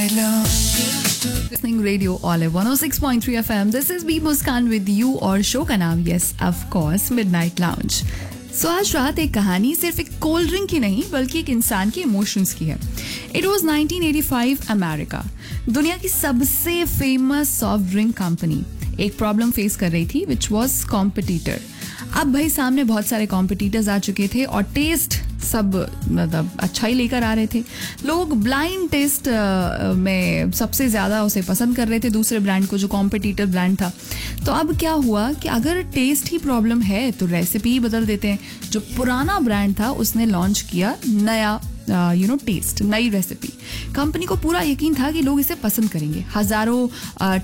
Listening Radio Olive 106.3 FM. This is B Muskan with you और show का नाम yes of course Midnight Lounge. So आज रात एक कहानी सिर्फ एक कोल्ड ड्रिंक की नहीं बल्कि एक इंसान के इमोशंस की है. It was 1985 America. दुनिया की सबसे फेमस सॉफ्ट ड्रिंक कंपनी एक प्रॉब्लम फेस कर रही थी विच वॉज कॉम्पिटिटर. अब भाई सामने बहुत सारे कॉम्पिटिटर्स आ चुके थे और टेस्ट सब मतलब अच्छा ही लेकर आ रहे थे. लोग ब्लाइंड टेस्ट में सबसे ज़्यादा उसे पसंद कर रहे थे दूसरे ब्रांड को जो कॉम्पिटिटर ब्रांड था. तो अब क्या हुआ कि अगर टेस्ट ही प्रॉब्लम है तो रेसिपी ही बदल देते हैं. जो पुराना ब्रांड था उसने लॉन्च किया नया टेस्ट, नई रेसिपी. कंपनी को पूरा यकीन था कि लोग इसे पसंद करेंगे. हज़ारों